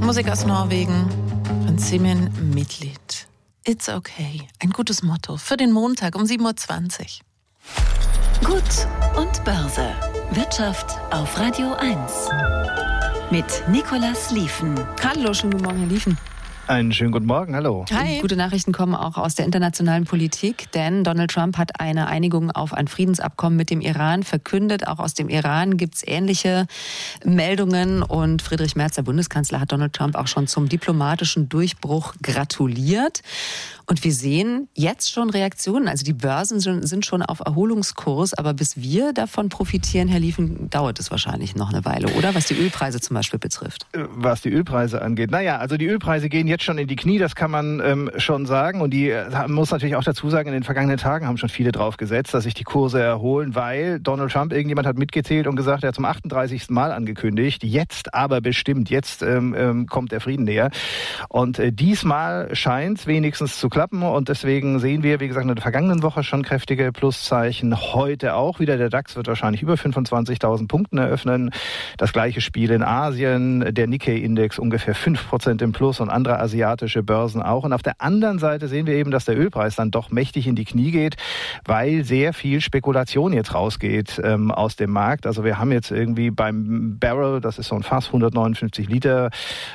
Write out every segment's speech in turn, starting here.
Musik aus Norwegen von Simen Midtlied. It's okay. Ein gutes Motto für den Montag um 7.20 Uhr. Gut und Börse. Wirtschaft auf Radio 1. Mit Nicolas Liefen. Hallo, schönen guten Morgen, Herr Liefen. Einen schönen guten Morgen, hallo. Hi. Gute Nachrichten kommen auch aus der internationalen Politik, denn Donald Trump hat eine Einigung auf ein Friedensabkommen mit dem Iran verkündet. Auch aus dem Iran gibt es ähnliche Meldungen und Friedrich Merz, der Bundeskanzler, hat Donald Trump auch schon zum diplomatischen Durchbruch gratuliert. Und wir sehen jetzt schon Reaktionen. Also die Börsen sind schon auf Erholungskurs, aber bis wir davon profitieren, Herr Liefen, dauert es wahrscheinlich noch eine Weile, oder? Was die Ölpreise zum Beispiel betrifft. Was die Ölpreise angeht. Naja, also die Ölpreise gehen jetzt schon in die Knie, das kann man schon sagen. Und die muss natürlich auch dazu sagen, in den vergangenen Tagen haben schon viele drauf gesetzt, dass sich die Kurse erholen, weil Donald Trump, irgendjemand hat mitgezählt und gesagt, er hat zum 38. Mal angekündigt, jetzt aber bestimmt, jetzt kommt der Frieden näher. Und diesmal scheint es wenigstens zu klappen. Und deswegen sehen wir, wie gesagt, in der vergangenen Woche schon kräftige Pluszeichen. Heute auch wieder. Der DAX wird wahrscheinlich über 25.000 Punkten eröffnen. Das gleiche Spiel in Asien. Der Nikkei-Index ungefähr 5% im Plus und andere asiatische Börsen auch. Und auf der anderen Seite sehen wir eben, dass der Ölpreis dann doch mächtig in die Knie geht, weil sehr viel Spekulation jetzt rausgeht aus dem Markt. Also wir haben jetzt irgendwie beim Barrel, das ist so ein Fass, 159 Liter,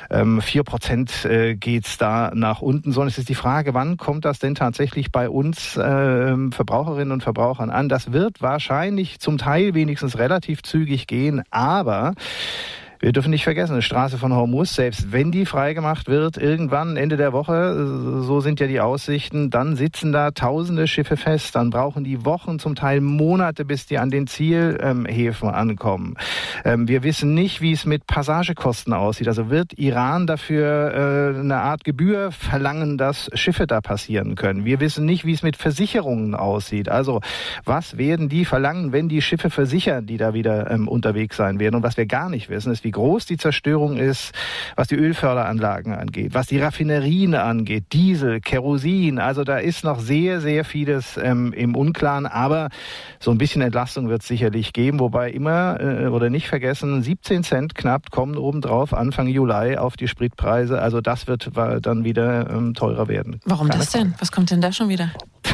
4% geht's da nach unten. Sondern es ist die Frage, wann kommt das denn tatsächlich bei uns Verbraucherinnen und Verbrauchern an? Das wird wahrscheinlich zum Teil wenigstens relativ zügig gehen, aber wir dürfen nicht vergessen, die Straße von Hormuz, selbst wenn die freigemacht wird, irgendwann Ende der Woche, so sind ja die Aussichten, dann sitzen da tausende Schiffe fest, dann brauchen die Wochen, zum Teil Monate, bis die an den Zielhäfen ankommen. Wir wissen nicht, wie es mit Passagekosten aussieht. Also wird Iran dafür eine Art Gebühr verlangen, dass Schiffe da passieren können. Wir wissen nicht, wie es mit Versicherungen aussieht. Also was werden die verlangen, wenn die Schiffe versichern, die da wieder unterwegs sein werden? Und was wir gar nicht wissen, ist, wie groß die Zerstörung ist, was die Ölförderanlagen angeht, was die Raffinerien angeht, Diesel, Kerosin. Also da ist noch sehr, sehr vieles im Unklaren. Aber so ein bisschen Entlastung wird es sicherlich geben. Wobei immer, oder nicht vergessen, 17 Cent knapp kommen obendrauf Anfang Juli auf die Spritpreise. Also das wird dann wieder teurer werden. Warum das denn? Was kommt denn da schon wieder?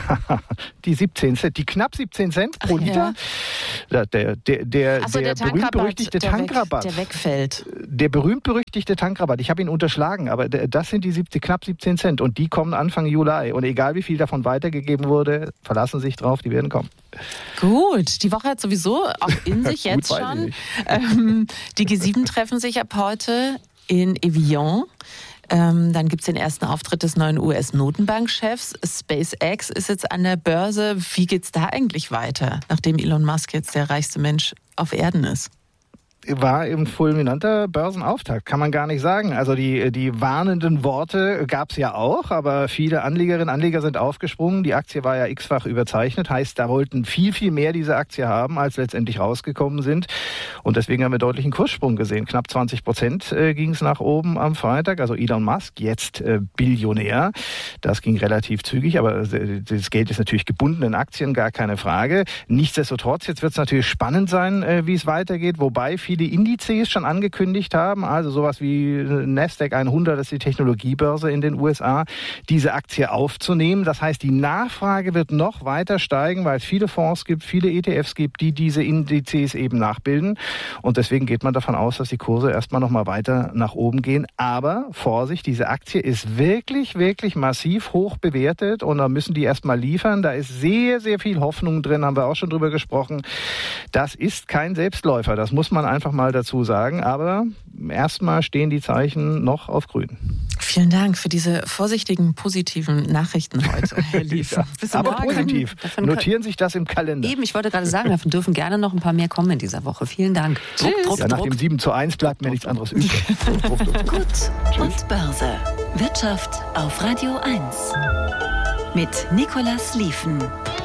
Die 17 Cent, die knapp 17 Cent pro Liter. Ja. Der berühmt-berüchtigte Tankrabatt. Der wegfällt. Der berühmt-berüchtigte Tankrabatt. Ich habe ihn unterschlagen, aber das sind die knapp 17 Cent und die kommen Anfang Juli. Und egal wie viel davon weitergegeben wurde, verlassen sich drauf, die werden kommen. Gut, die Woche hat sowieso auch in sich jetzt schon. Die G7 treffen sich ab heute in Evian. Dann gibt es den ersten Auftritt des neuen US-Notenbankchefs. SpaceX ist jetzt an der Börse. Wie geht's da eigentlich weiter, nachdem Elon Musk jetzt der reichste Mensch auf Erden ist? War eben fulminanter Börsenauftakt, kann man gar nicht sagen. Also die warnenden Worte gab's ja auch, aber viele Anlegerinnen und Anleger sind aufgesprungen. Die Aktie war ja x-fach überzeichnet, heißt, da wollten viel, viel mehr diese Aktie haben, als letztendlich rausgekommen sind. Und deswegen haben wir deutlichen Kurssprung gesehen. Knapp 20% ging's nach oben am Freitag. Also Elon Musk, jetzt Billionär. Das ging relativ zügig, aber das Geld ist natürlich gebunden in Aktien, gar keine Frage. Nichtsdestotrotz, jetzt wird's natürlich spannend sein, wie es weitergeht, wobei viele Indizes schon angekündigt haben, also sowas wie Nasdaq 100, das ist die Technologiebörse in den USA, diese Aktie aufzunehmen. Das heißt, die Nachfrage wird noch weiter steigen, weil es viele Fonds gibt, viele ETFs gibt, die diese Indizes eben nachbilden. Und deswegen geht man davon aus, dass die Kurse erstmal noch mal weiter nach oben gehen. Aber Vorsicht, diese Aktie ist wirklich, wirklich massiv hoch bewertet und da müssen die erstmal liefern. Da ist sehr, sehr viel Hoffnung drin, haben wir auch schon drüber gesprochen. Das ist kein Selbstläufer, das muss man einfach mal dazu sagen, aber erstmal stehen die Zeichen noch auf grün. Vielen Dank für diese vorsichtigen, positiven Nachrichten heute, Herr Liefen. Ja, bis aber morgen. Positiv. Notieren sich das im Kalender. Eben, ich wollte gerade sagen, davon dürfen gerne noch ein paar mehr kommen in dieser Woche. Vielen Dank. Tschüss. Nach dem 7:1 bleibt mir nichts anderes übrig. Gut und Börse. Wirtschaft auf Radio 1. Mit Nicolas Liefen.